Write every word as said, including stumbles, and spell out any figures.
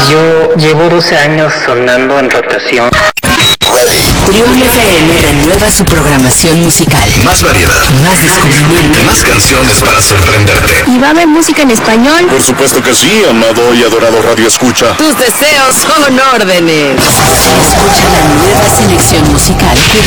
Yo llevo doce años sonando en rotación. Trión F M renueva su programación musical. Más variedad, más descubrimiento, más canciones para sorprenderte. ¿Y va a haber música en español? Por supuesto que sí, amado y adorado Radio Escucha. Tus deseos son órdenes. Escucha la nueva selección musical que